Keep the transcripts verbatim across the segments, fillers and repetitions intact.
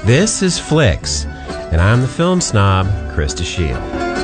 This is Flicks, and I'm the film snob, Krista Shield.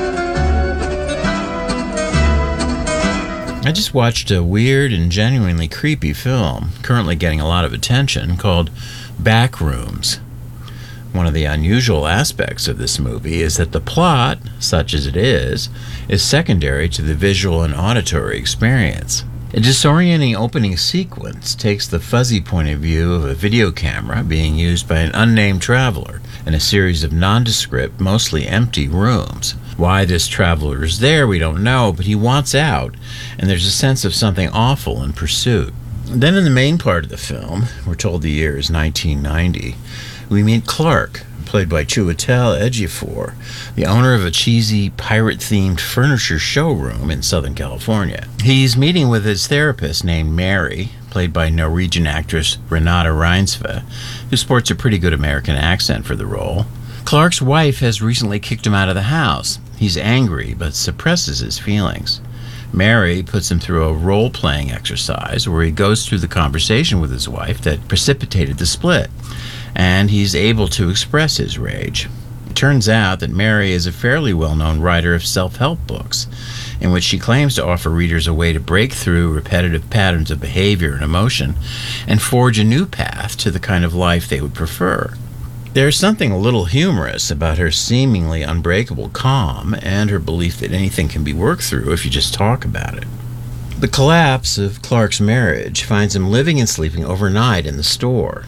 I just watched a weird and genuinely creepy film, currently getting a lot of attention, called Backrooms. One of the unusual aspects of this movie is that the plot, such as it is, is secondary to the visual and auditory experience. A disorienting opening sequence takes the fuzzy point of view of a video camera being used by an unnamed traveler in a series of nondescript, mostly empty rooms. Why this traveler is there, we don't know, but he wants out, and there's a sense of something awful in pursuit. Then in the main part of the film, we're told the year is nineteen ninety, we meet Clark, played by Chiwetel Ejiofor, the owner of a cheesy, pirate-themed furniture showroom in Southern California. He's meeting with his therapist named Mary, played by Norwegian actress Renate Reinsve, who sports a pretty good American accent for the role. Clark's wife has recently kicked him out of the house. He's angry, but suppresses his feelings. Mary puts him through a role-playing exercise where he goes through the conversation with his wife that precipitated the split, and he's able to express his rage. It turns out that Mary is a fairly well-known writer of self-help books, in which she claims to offer readers a way to break through repetitive patterns of behavior and emotion and forge a new path to the kind of life they would prefer. There's something a little humorous about her seemingly unbreakable calm and her belief that anything can be worked through if you just talk about it. The collapse of Clark's marriage finds him living and sleeping overnight in the store.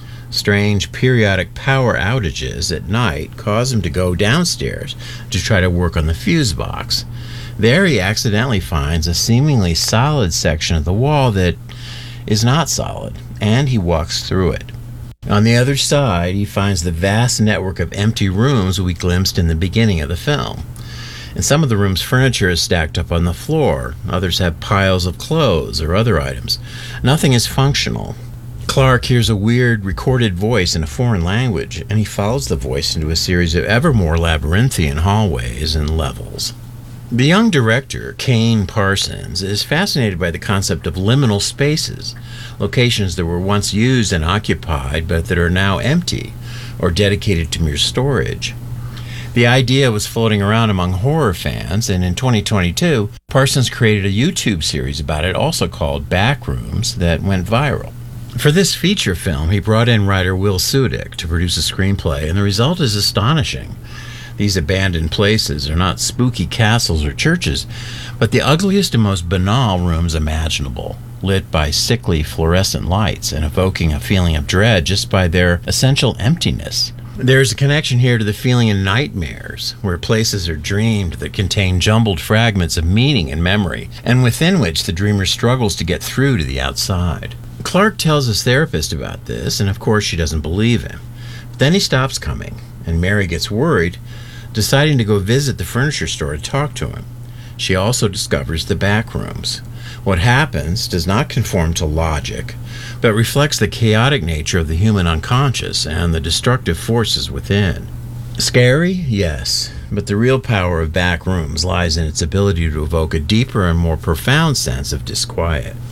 Strange periodic power outages at night cause him to go downstairs to try to work on the fuse box. There he accidentally finds a seemingly solid section of the wall that is not solid, and he walks through it. On the other side, he finds the vast network of empty rooms we glimpsed in the beginning of the film. In some of the rooms, furniture is stacked up on the floor. Others have piles of clothes or other items. Nothing is functional. Clark hears a weird recorded voice in a foreign language, and he follows the voice into a series of ever more labyrinthian hallways and levels. The young director, Kane Parsons, is fascinated by the concept of liminal spaces, locations that were once used and occupied but that are now empty or dedicated to mere storage. The idea was floating around among horror fans, and in twenty twenty-two, Parsons created a YouTube series about it, also called Backrooms, that went viral. For this feature film, he brought in writer Will Sudik to produce a screenplay, and the result is astonishing. These abandoned places are not spooky castles or churches, but the ugliest and most banal rooms imaginable, lit by sickly fluorescent lights and evoking a feeling of dread just by their essential emptiness. There's a connection here to the feeling in Nightmares, where places are dreamed that contain jumbled fragments of meaning and memory, and within which the dreamer struggles to get through to the outside. Clark tells his therapist about this, and of course she doesn't believe him. But then he stops coming, and Mary gets worried, deciding to go visit the furniture store to talk to him. She also discovers the back rooms. What happens does not conform to logic, but reflects the chaotic nature of the human unconscious and the destructive forces within. Scary? Yes, but the real power of back rooms lies in its ability to evoke a deeper and more profound sense of disquiet.